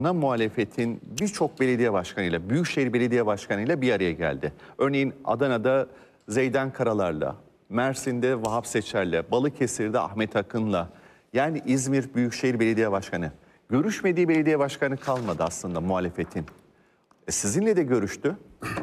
Ana muhalefetin birçok belediye başkanıyla, büyükşehir belediye başkanıyla bir araya geldi. Örneğin Adana'da Zeydan Karalar'la, Mersin'de Vahap Seçer'le, Balıkesir'de Ahmet Akın'la, yani İzmir Büyükşehir Belediye Başkanı. Görüşmediği belediye başkanı kalmadı aslında muhalefetin. Sizinle de görüştü.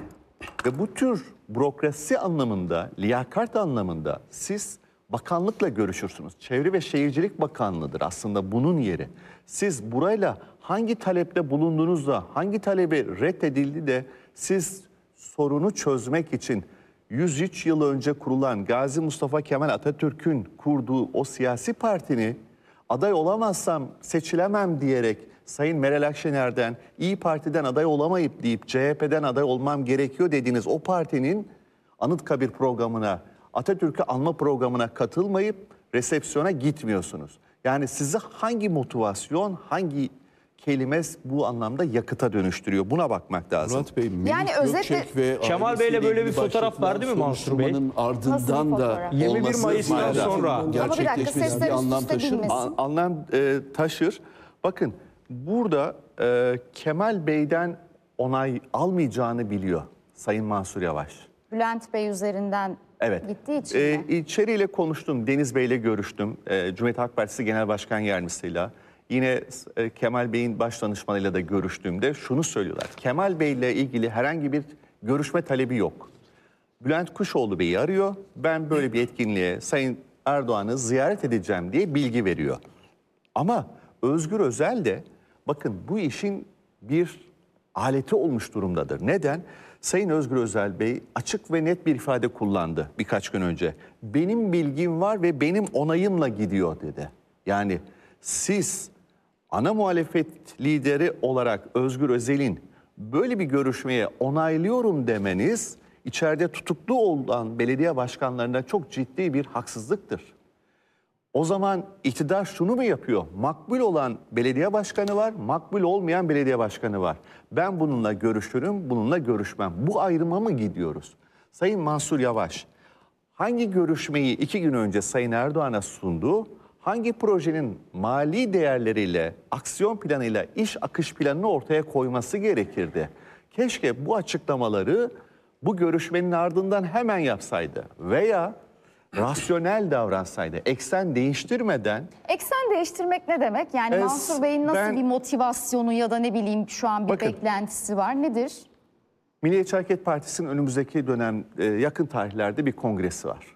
Ve bu tür bürokrasi anlamında, liyakat anlamında siz bakanlıkla görüşürsünüz. Çevre ve Şehircilik Bakanlığı'dır aslında bunun yeri. Siz burayla hangi talepte bulunduğunuzda, hangi talebi reddedildi de siz sorunu çözmek için 103 yıl önce kurulan Gazi Mustafa Kemal Atatürk'ün kurduğu o siyasi partinin aday olamazsam seçilemem diyerek Sayın Meral Akşener'den, İyi Parti'den aday olamayıp deyip CHP'den aday olmam gerekiyor dediğiniz o partinin Anıtkabir programına, Atatürk'ü anma programına katılmayıp resepsiyona gitmiyorsunuz. Yani sizi hangi motivasyon, hangi kelime bu anlamda yakıta dönüştürüyor? Buna bakmak lazım. Murat Bey, Melih Yani özetle Gökçek ve Kemal Bey'le böyle bir fotoğraf var değil mi Mansur Bey? Ardından Nasıl bir da fotoğraf? 21 olması Mayıs'tan maalesef sonra. Ama bir dakika, gerçekleşmesi sesler bir üst anlam üste taşır mı? binmesin. Anlam taşır. Bakın burada Kemal Bey'den onay almayacağını biliyor Sayın Mansur Yavaş. Bülent Bey üzerinden Evet. gittiği için mi? İçeriyle konuştum. Deniz Bey'le görüştüm. Cumhuriyet Halk Partisi Genel Başkan Yardımcısıyla. Yine Kemal Bey'in baş danışmanıyla da görüştüğümde şunu söylüyorlar. Kemal Bey'le ilgili herhangi bir görüşme talebi yok. Bülent Kuşoğlu Bey'i arıyor. Ben böyle bir etkinliğe Sayın Erdoğan'ı ziyaret edeceğim diye bilgi veriyor. Ama Özgür Özel de bakın bu işin bir aleti olmuş durumdadır. Neden? Sayın Özgür Özel Bey açık ve net bir ifade kullandı birkaç gün önce. Benim bilgim var ve benim onayımla gidiyor dedi. Yani siz ana muhalefet lideri olarak Özgür Özel'in böyle bir görüşmeye onaylıyorum demeniz içeride tutuklu olan belediye başkanlarına çok ciddi bir haksızlıktır. O zaman iktidar şunu mu yapıyor? Makbul olan belediye başkanı var, makbul olmayan belediye başkanı var. Ben bununla görüşürüm, bununla görüşmem. Bu ayrıma mı gidiyoruz? Sayın Mansur Yavaş hangi görüşmeyi 2 gün önce Sayın Erdoğan'a sundu? Hangi projenin mali değerleriyle, aksiyon planıyla, iş akış planını ortaya koyması gerekirdi? Keşke bu açıklamaları bu görüşmenin ardından hemen yapsaydı veya rasyonel davransaydı, eksen değiştirmeden. Eksen değiştirmek ne demek? Yani Mansur Bey'in nasıl bir motivasyonu ya da ne bileyim şu an bir Bakın, beklentisi var? Nedir? Milliyetçi Hareket Partisi'nin önümüzdeki dönem yakın tarihlerde bir kongresi var.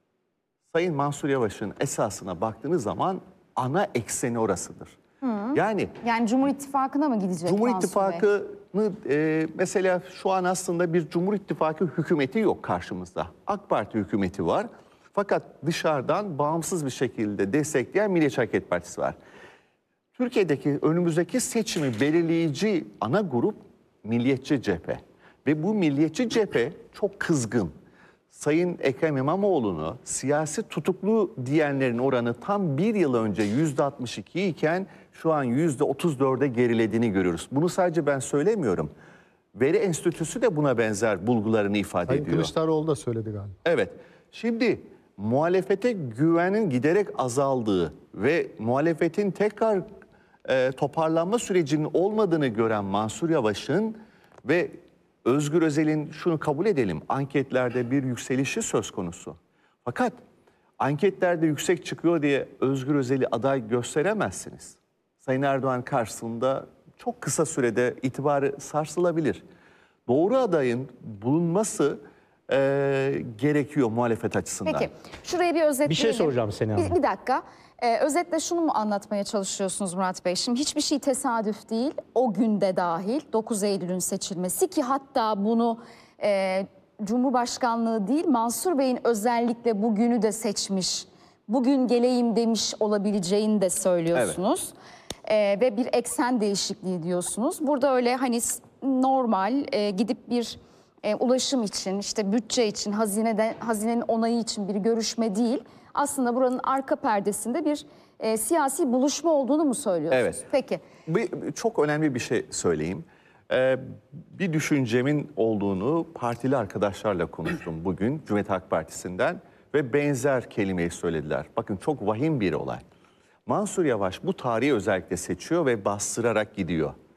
Sayın Mansur Yavaş'ın esasına baktığınız zaman ana ekseni orasıdır. Yani Cumhur İttifakı'na mı gidecek Cumhur Mansur Bey? İttifakı'nı mesela şu an aslında bir Cumhur İttifakı hükümeti yok karşımızda. AK Parti hükümeti var. Fakat dışarıdan bağımsız bir şekilde destekleyen Milliyetçi Hareket Partisi var. Türkiye'deki önümüzdeki seçimi belirleyici ana grup Milliyetçi Cephe. Ve bu Milliyetçi Cephe çok kızgın. Sayın Ekrem İmamoğlu'nu siyasi tutuklu diyenlerin oranı tam bir yıl önce %62 iken şu an %34'e gerilediğini görüyoruz. Bunu sadece ben söylemiyorum. Veri Enstitüsü de buna benzer bulgularını ifade Sayın ediyor. Kılıçdaroğlu da söyledi galiba. Evet. Şimdi muhalefete güvenin giderek azaldığı ve muhalefetin tekrar toparlanma sürecinin olmadığını gören Mansur Yavaş'ın ve Özgür Özel'in şunu kabul edelim, anketlerde bir yükselişi söz konusu. Fakat anketlerde yüksek çıkıyor diye Özgür Özel'i aday gösteremezsiniz. Sayın Erdoğan karşısında çok kısa sürede itibarı sarsılabilir. Doğru adayın bulunması gerekiyor muhalefet açısından. Peki şuraya bir özetleyelim. Bir şey soracağım Sena Hanım. Bir dakika. Özetle şunu mu anlatmaya çalışıyorsunuz Murat Bey? Şimdi hiçbir şey tesadüf değil. O günde dahil 9 Eylül'ün seçilmesi ki hatta bunu Cumhurbaşkanlığı değil Mansur Bey'in özellikle bugünü de seçmiş. Bugün geleyim demiş olabileceğini de söylüyorsunuz. Ve bir eksen değişikliği diyorsunuz. Burada öyle hani normal gidip bir ulaşım için, işte bütçe için, hazinenin onayı için bir görüşme değil. Aslında buranın arka perdesinde bir siyasi buluşma olduğunu mu söylüyorsunuz? Evet. Peki. Çok önemli bir şey söyleyeyim. Bir düşüncemin olduğunu partili arkadaşlarla konuştum bugün Cumhuriyet Halk Partisi'nden ve benzer kelimeyi söylediler. Bakın çok vahim bir olay. Mansur Yavaş bu tarihi özellikle seçiyor ve bastırarak gidiyor.